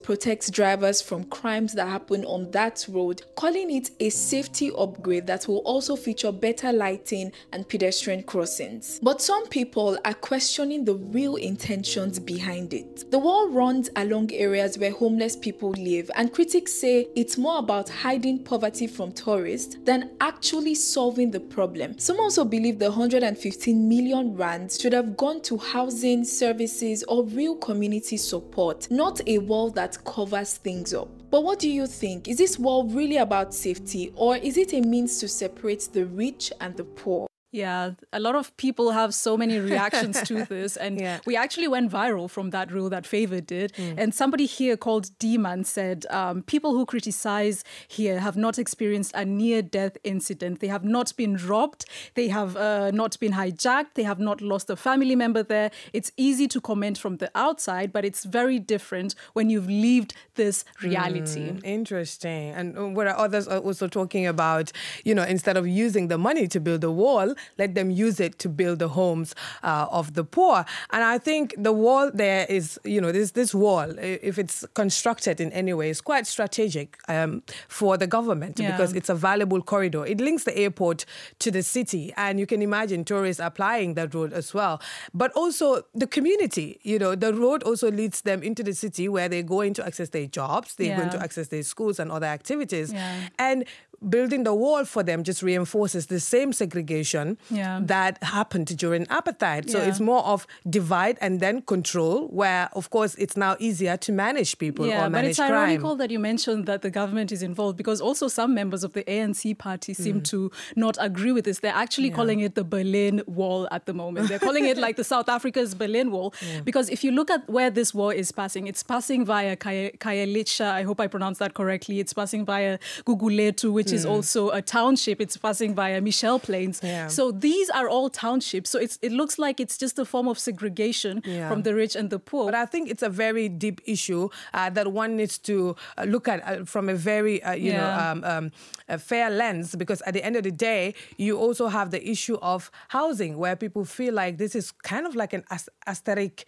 protects drivers from crimes that happen on that road, calling it a safety upgrade that will also feature better lighting and pedestrian crossings. But some people are questioning the real intentions behind it. The wall runs along areas where homeless people live, and critics say it's more about hiding poverty from tourists than actually solving the problem. Some also believe the 115 million rand should have gone to housing, services, or real community support, not a wall that covers things up. But what do you think? Is this wall really about safety, or is it a means to separate the rich and the poor? Yeah, a lot of people have so many reactions to this, and we actually went viral from that rule that favored it. And somebody here called D-Man said, people who criticize here have not experienced a near-death incident. They have not been robbed. They have not been hijacked. They have not lost a family member there. It's easy to comment from the outside, but it's very different when you've lived this reality. Interesting. And what others are also talking about, instead of using the money to build a wall, let them use it to build the homes of the poor. And I think the wall there is, this wall, if it's constructed in any way, is quite strategic for the government because it's a valuable corridor. It links the airport to the city, and you can imagine tourists applying that road as well. But also the community, the road also leads them into the city where they're going to access their jobs, they're going to access their schools and other activities. And building the wall for them just reinforces the same segregation that happened during apartheid. So it's more of divide and then control, where, of course, it's now easier to manage people or manage crime. But it's ironical that you mentioned that the government is involved, because also some members of the ANC party seem to not agree with this. They're actually calling it the Berlin Wall at the moment. They're calling it like the South Africa's Berlin Wall, because if you look at where this wall is passing, it's passing via Khayelitsha, I hope I pronounced that correctly. It's passing via Guguletu, which is also a township. It's passing via Michelle Plains. So these are all townships. So it looks like it's just a form of segregation from the rich and the poor. But I think it's a very deep issue that one needs to look at from a very, a fair lens, because at the end of the day, you also have the issue of housing, where people feel like this is kind of like an aesthetic,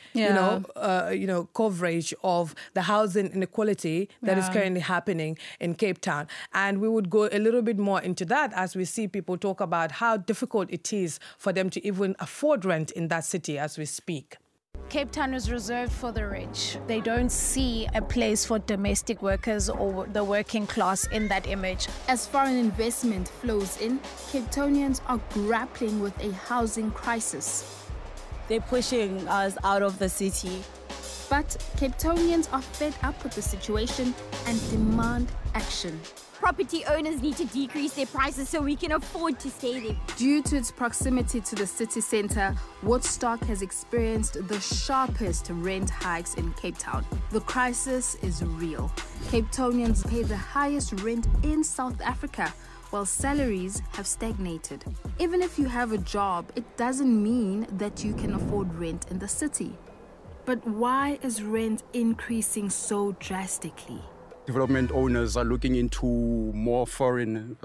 coverage of the housing inequality that is currently happening in Cape Town. And we would go a little bit more into that as we see people talk about how difficult it is for them to even afford rent in that city as we speak. Cape Town is reserved for the rich. They don't see a place for domestic workers or the working class in that image. As foreign investment flows in, Cape Townians are grappling with a housing crisis. They're pushing us out of the city. But Cape Townians are fed up with the situation and demand action. Property owners need to decrease their prices so we can afford to stay there. Due to its proximity to the city centre, Woodstock has experienced the sharpest rent hikes in Cape Town. The crisis is real. Cape Townians pay the highest rent in South Africa, while salaries have stagnated. Even if you have a job, it doesn't mean that you can afford rent in the city. But why is rent increasing so drastically? Development owners are looking into more foreign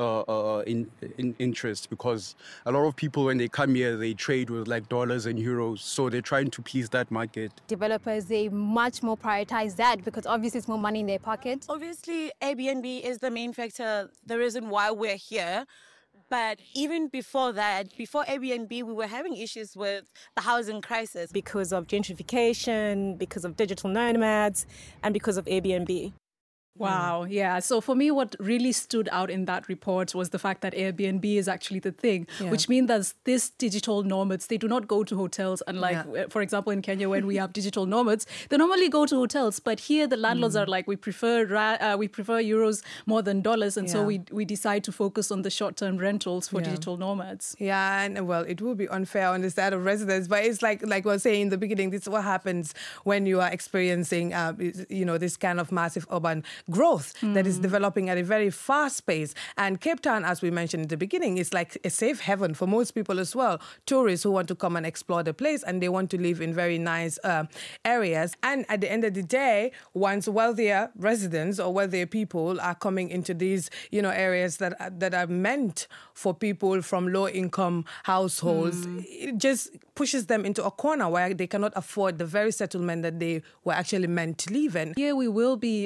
interest, because a lot of people, when they come here, they trade with like dollars and euros. So they're trying to please that market. Developers, they much more prioritize that because obviously it's more money in their pocket. Obviously, Airbnb is the main factor, the reason why we're here. But even before that, before Airbnb, we were having issues with the housing crisis. Because of gentrification, because of digital nomads, and because of Airbnb. Wow, yeah. So for me, what really stood out in that report was the fact that Airbnb is actually the thing, which means that these digital nomads, they do not go to hotels. Unlike, for example, in Kenya, when we have digital nomads, they normally go to hotels. But here, the landlords are like, we prefer euros more than dollars. And so we decide to focus on the short-term rentals for digital nomads. Yeah, and well, it will be unfair on the side of residents. But it's like we were saying in the beginning, this is what happens when you are experiencing, this kind of massive urban growth that is developing at a very fast pace. And Cape Town, as we mentioned in the beginning, is like a safe haven for most people as well. Tourists who want to come and explore the place, and they want to live in very nice areas. And at the end of the day, once wealthier residents or wealthier people are coming into these, areas that are meant for people from low-income households, it just pushes them into a corner where they cannot afford the very settlement that they were actually meant to live in. Here we will be